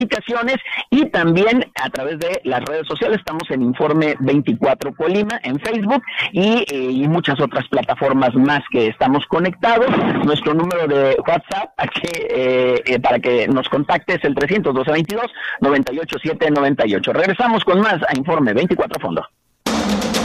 y también a través de las redes sociales. Estamos en Informe 24 Colima en Facebook y muchas otras plataformas más que estamos conectados. Nuestro número de WhatsApp para que nos contactes el 300 12 22 98 7 98. Regresamos con más a Informe 24 Fondo.